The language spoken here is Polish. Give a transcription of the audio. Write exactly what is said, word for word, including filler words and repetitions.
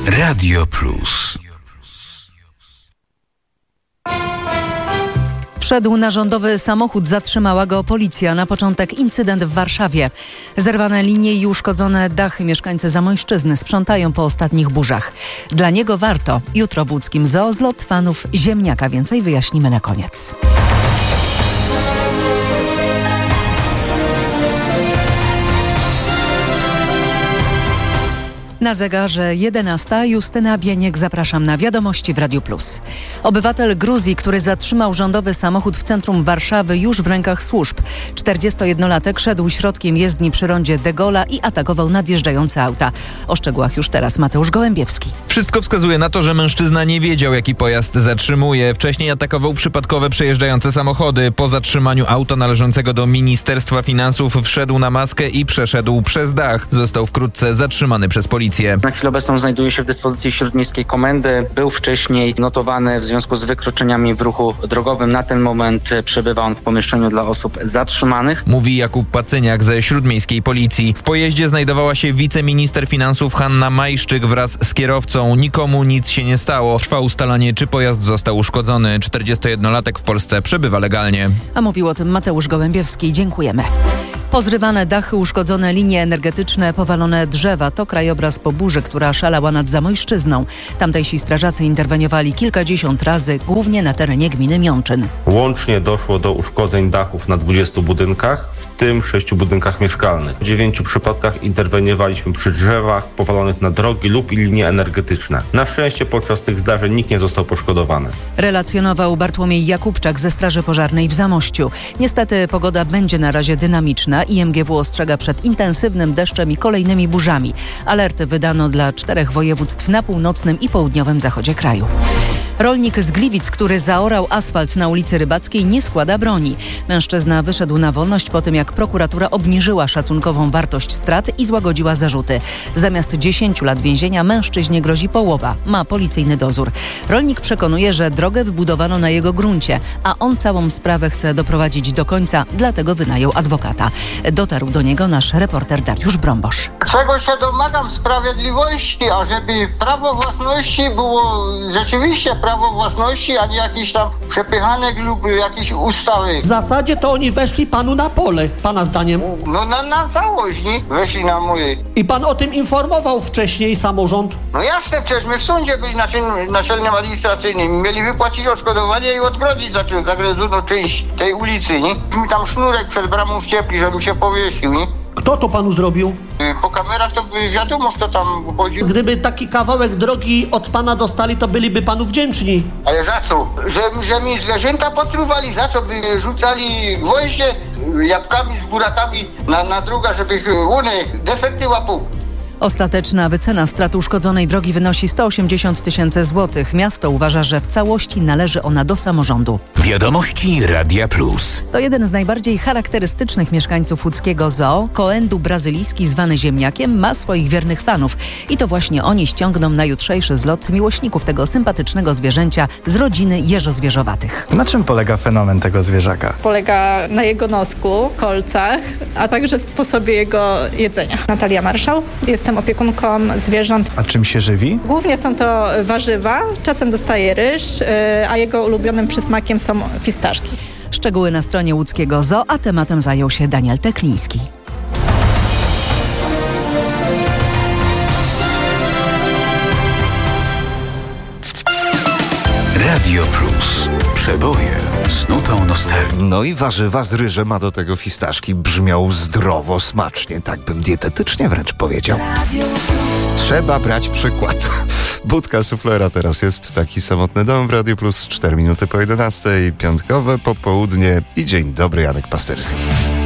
Radio Plus. Wszedł na rządowy samochód, zatrzymała go policja. Na początek incydent w Warszawie. Zerwane linie i uszkodzone dachy mieszkańcy Zamojszczyzny sprzątają po ostatnich burzach. Dla niego warto. Jutro w łódzkim zoo zlot fanów ziemniaka. Więcej wyjaśnimy na koniec. Na zegarze jedenasta. Justyna Bieniek, zapraszam na wiadomości w Radiu Plus. Obywatel Gruzji, który zatrzymał rządowy samochód w centrum Warszawy, już w rękach służb. czterdziestojednolatek szedł środkiem jezdni przy rondzie De Gaulle'a i atakował nadjeżdżające auta. O szczegółach już teraz Mateusz Gołębiewski. Wszystko wskazuje na to, że mężczyzna nie wiedział, jaki pojazd zatrzymuje. Wcześniej atakował przypadkowe przejeżdżające samochody. Po zatrzymaniu auta należącego do Ministerstwa Finansów wszedł na maskę i przeszedł przez dach. Został wkrótce zatrzymany przez policję. Na chwilę obecną znajduje się w dyspozycji Śródmiejskiej Komendy. Był wcześniej notowany w związku z wykroczeniami w ruchu drogowym. Na ten moment przebywa on w pomieszczeniu dla osób zatrzymanych. Mówi Jakub Pacyniak ze Śródmiejskiej Policji. W pojeździe znajdowała się wiceminister finansów Hanna Majszczyk wraz z kierowcą. Nikomu nic się nie stało. Trwa ustalanie, czy pojazd został uszkodzony. czterdziestojednolatek w Polsce przebywa legalnie. A mówił o tym Mateusz Gołębiewski. Dziękujemy. Pozrywane dachy, uszkodzone linie energetyczne, powalone drzewa. To krajobraz po burzy, która szalała nad Zamojszczyzną. Tamtejsi strażacy interweniowali kilkadziesiąt razy, głównie na terenie gminy Miączyn. Łącznie doszło do uszkodzeń dachów na dwudziestu budynkach, w tym sześciu budynkach mieszkalnych. W dziewięciu przypadkach interweniowaliśmy przy drzewach powalonych na drogi lub linie energetyczne. Na szczęście podczas tych zdarzeń nikt nie został poszkodowany. Relacjonował Bartłomiej Jakubczak ze Straży Pożarnej w Zamościu. Niestety pogoda będzie na razie dynamiczna. I M G W ostrzega przed intensywnym deszczem i kolejnymi burzami. Alerty wydano dla czterech województw na północnym i południowym zachodzie kraju. Rolnik z Gliwic, który zaorał asfalt na ulicy Rybackiej, nie składa broni. Mężczyzna wyszedł na wolność po tym, jak prokuratura obniżyła szacunkową wartość strat i złagodziła zarzuty. Zamiast dziesięciu lat więzienia mężczyźnie grozi połowa. Ma policyjny dozór. Rolnik przekonuje, że drogę wybudowano na jego gruncie, a on całą sprawę chce doprowadzić do końca, dlatego wynajął adwokata. Dotarł do niego nasz reporter Dariusz Brąbosz. Czego się domagam? Sprawiedliwości, ażeby prawo własności było rzeczywiście prawo własności, a nie jakiś tam przepychanek lub jakieś ustawy. W zasadzie to oni weszli panu na pole, pana zdaniem. No na, na całość, nie? Weszli na moje. I pan o tym informował wcześniej samorząd? No jasne, przecież my w sądzie byli naczelnym, naczelnym administracyjnym. Mieli wypłacić odszkodowanie i odgrodzić zagryzioną część tej ulicy, nie? Mi tam sznurek przed bramą wciepli, żebym się powiesił, nie? Kto to panu zrobił? Po kamerach to by wiadomo, kto tam chodził. Gdyby taki kawałek drogi od pana dostali, to byliby panu wdzięczni. Ale za co? Że, że mi zwierzęta potruwali? Za co by rzucali gwoździe jabłkami z burakami na, na druga, żeby one defekty łapał? Ostateczna wycena strat uszkodzonej drogi wynosi sto osiemdziesiąt tysięcy złotych. Miasto uważa, że w całości należy ona do samorządu. Wiadomości Radia Plus. To jeden z najbardziej charakterystycznych mieszkańców łódzkiego zoo. Koendu brazylijski, zwany ziemniakiem, ma swoich wiernych fanów. I to właśnie oni ściągną na jutrzejszy zlot miłośników tego sympatycznego zwierzęcia z rodziny jeżozwierzowatych. Na czym polega fenomen tego zwierzaka? Polega na jego nosku, kolcach, a także sposobie jego jedzenia. Natalia Marszał, jestem opiekunką zwierząt. A czym się żywi? Głównie są to warzywa, czasem dostaje ryż, a jego ulubionym przysmakiem są fistaszki. Szczegóły na stronie łódzkiego zoo, a tematem zajął się Daniel Tekliński. Radio Plus. Przeboje z nutą nostalgii. No i warzywa z ryżem, a do tego fistaszki brzmią zdrowo, smacznie, tak bym dietetycznie wręcz powiedział. Trzeba brać przykład. Budka suflera teraz jest taki samotny dom w Radio Plus. cztery minuty po jedenastej, piątkowe popołudnie i dzień dobry, Janek Pasterski.